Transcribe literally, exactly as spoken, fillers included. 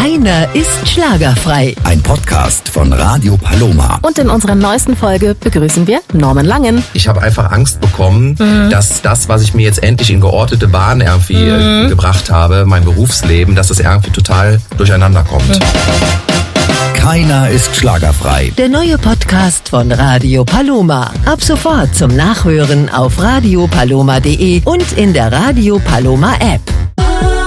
Keiner ist schlagerfrei. Ein Podcast von Radio Paloma. Und in unserer neuesten Folge begrüßen wir Norman Langen. Ich habe einfach Angst bekommen, mhm. dass das, was ich mir jetzt endlich in geordnete Bahnen irgendwie mhm. gebracht habe, mein Berufsleben, dass das irgendwie total durcheinander kommt. Mhm. Keiner ist schlagerfrei. Der neue Podcast von Radio Paloma. Ab sofort zum Nachhören auf radio paloma punkt de und in der Radio Paloma App.